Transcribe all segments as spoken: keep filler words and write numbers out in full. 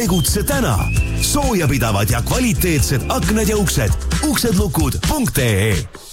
Tegutse täna. Soojapidavad ja kvaliteetsed aknad ja uksed. uksedlukud.ee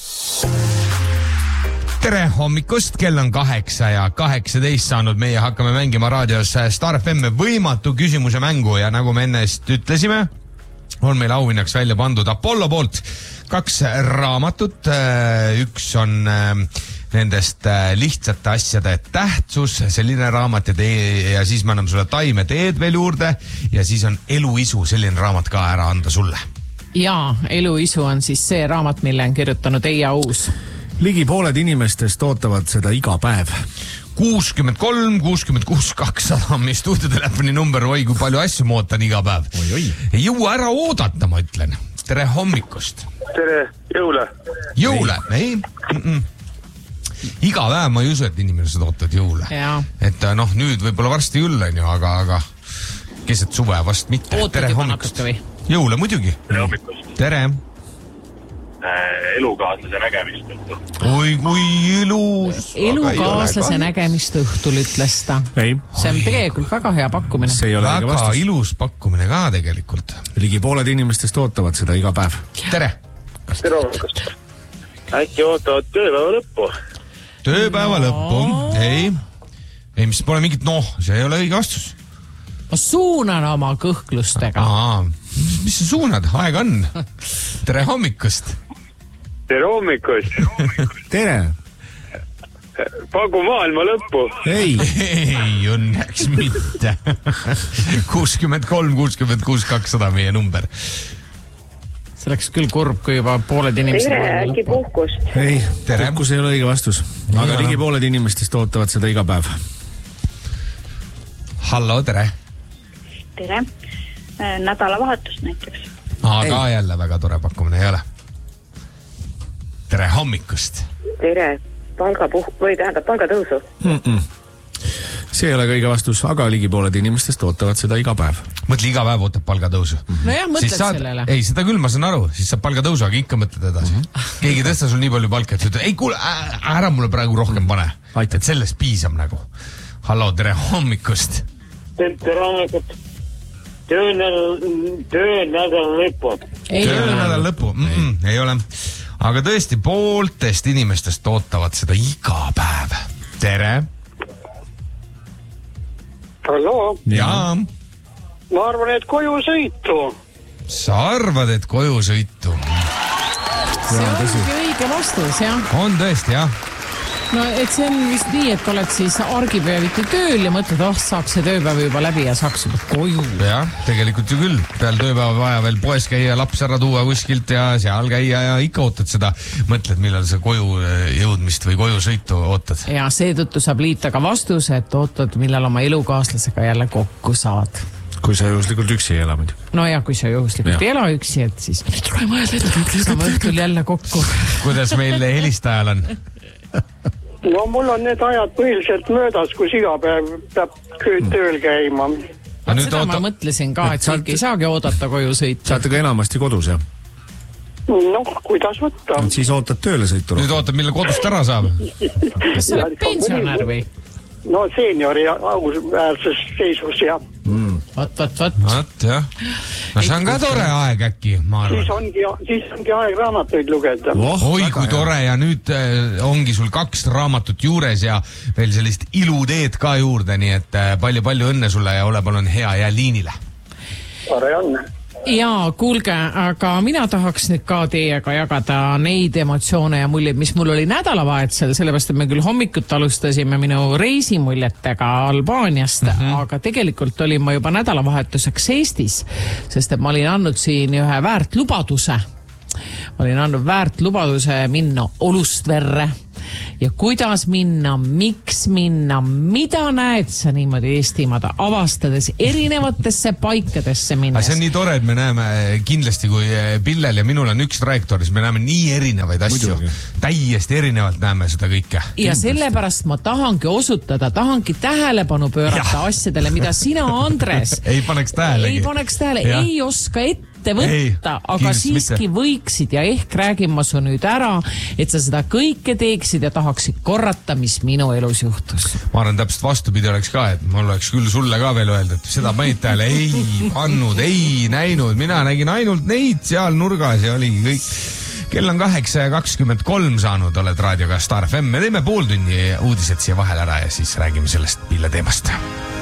Tere hommikust, kell on kaheksa ja kaheksateist saanud. Meie hakkame mängima raadios Star F M võimatu küsimuse mängu ja nagu me ennest ütlesime, on meil auhinnaks välja pandud Apollo poolt kaks raamatut. Üks on nendest lihtsate asjade tähtsus, selline raamat ja, tee, ja siis me anname sulle taime teed veel juurde ja siis on Eluisu, selline raamat ka ära anda sulle. Jaa, Eluisu on siis see raamat, mille on kirjutanud Eija Uus. Ligi pooled inimestest ootavad seda iga päev. kuuskümmend kolm, kuuskümmend kuus, kakssada, mis stuudiotelefoni number, oi kui palju asju ma ootan iga päev. Oi, oi. Ei jõua ära oodata, ma ütlen. Tere hommikust. Tere, jõule. Jõule, ei. Mm-mm. Iga päev ma ei usu, et inimesed ootavad jõule. Ja. Et noh, nüüd võib-olla varsti jõul on ju, aga, aga keset suve vast mitte. Ootad Tere juba hommikust. natuke või? Jõule muidugi. Tere hommikust. Tere. Elukaaslase nägemist. Oi kui ilus. Elukaaslase nägemist õhtul ütles ta. Ei. See on tegelikult väga hea pakkumine. See ei ole õige Väga vastus. ilus pakkumine ka tegelikult. Ligi pooled inimestest ootavad seda iga päev. Tere. Tere hommikust. Äkki ootavad tööpäeva lõppu? Tööpäeva No. lõppu. Ei. Ei, mis pole mingit noh, see ei ole õige vastus. Ma suunan oma kõhklustega. Aa, mis sa suunad? Aeg on. Tere hommikust. Tere hommikust. Tere! Pagu maailma lõppu. Ei! Ei, õnneks mitte. kuuskümmend kolm, kuuskümmend kuus, kakssada meie number. See oleks küll kurb, kui juba pooled inimesed... Tere, äkki puhkust. Ei, Tere. puhkus ei ole õige vastus. Aga Jaa. ligi pooled inimestest ootavad seda iga päev. Hallo, tere. Tere. Nädalavahetus näiteks. Aga ei. Jälle väga tore pakkumine ei ole. Tere hommikust. Tere. Palgapuh... või tähendab palgatõusu. Mm-mm. See ei ole õige vastus, aga ligi pooled inimestest ootavad seda iga päev. Mõtle, iga päev ootab palgatõusu. No jah, mõtled saad, sellele. Ei, seda küll ma saan aru, siis saab palgatõusu, aga ikka mõtled edasi. Mm-hmm. Keegi tõsta sul nii palju palka, et sa ütled, ei kuule, ära mulle praegu rohkem pane. Aitäh. Et sellest piisab nagu. Hallo, tere hommikust. Tere hommikust. Töönädal, töönädal lõppu. Ei ole. Töönädal lõpu. Mm-mm, ei ole. Aga tõesti, pooltest inimestest ootavad seda iga päev. Tere. Hallo. Jaa. Ma arvan, et koju sõitu. Sa arvad, et koju sõitu? See ongi õige vastus, jah. On tõesti, jah. No, et see on vist nii, et oled siis argipäeviti tööl ja mõtled, oh, saaks see tööpäev juba läbi ja saaks juba koju. Jah, tegelikult ju küll. Peal tööpäeva vaja veel poes käia, laps ära tuua kuskilt ja seal käia ja ikka ootad seda. Mõtled, millal sa koju jõudmist või koju sõitu ootad. Ja seetõttu saab liita ka vastuse, et ootad, millal oma elukaaslasega jälle kokku saad. Kui sa juhuslikult üksi ei ela muidu. No ja kui sa juhuslikult ei ela üksi, et siis tule mõelda, et saame õhtul jälle kokku. Kuidas meil helistajal on? No mul on need ajad põhiliselt möödas, kus iga päev peab tööl käima. Vaat seda oota... ma mõtlesin ka, et kõik ei saagi oodata koju sõita. Saate ka enamasti kodus, jah? Noh, kuidas võtta? Siis ootad tööle sõitu. Nüüd ootad, millal kodust ära saab? Kas sa oled pensionär või? No seniori ausväärses seisus, jah. Mm. Vat, vat, vat. Vat, jah. No see on ka tore aeg äkki, ma arvan. Siis ongi, siis ongi aeg raamatuid lugeda. Oh, Oi, kui tore ja nüüd äh, ongi sul kaks raamatut juures ja veel sellist iluteed ka juurde, nii et äh, palju-palju õnne sulle ja ole palun hea ja liinile. Tore on. Jaa, kuulge, aga mina tahaks nüüd ka teiega jagada neid emotsioone ja muljeid, mis mul oli nädalavahetusel, sellepärast, et me küll hommikut alustasime minu reisimuljetega Albaaniast, mm -hmm. aga tegelikult olin ma juba nädalavahetuseks Eestis, sest et ma olin andnud siin ühe väärt lubaduse. Ma olin andnud väärt lubaduse minna Olustverre ja kuidas minna, miks minna, mida näed sa niimoodi Eestimaada avastades erinevatesse paikadesse minnes. See on nii tore, et me näeme kindlasti, kui Pillel ja minul on üks trajektoor, siis me näeme nii erinevaid asju. Muidugi. Täiesti erinevalt näeme seda kõike. Ja sellepärast ma tahangi osutada, tahangi tähelepanu pöörata ja. asjadele, mida sina, Andres, ei paneks tähelegi. Ei paneks tähele, ja. ei oska ette mitte võtta, aga siiski mitte. Võiksid ja ehk räägin ma su nüüd ära, et sa seda kõike teeksid ja tahaksid korrata, mis minu elus juhtus. Ma arvan, täpselt vastupidi oleks ka, et mul oleks küll sulle ka veel öelda, et seda panid tähele, ei pannud, ei näinud, mina nägin ainult neid seal nurgas ja oligi kõik. Kell on kaheksa ja kakskümmend kolm saanud, oled raadioga Star F M. Me teeme pool tunni uudised siia vahel ära ja siis räägime sellest pille teemast.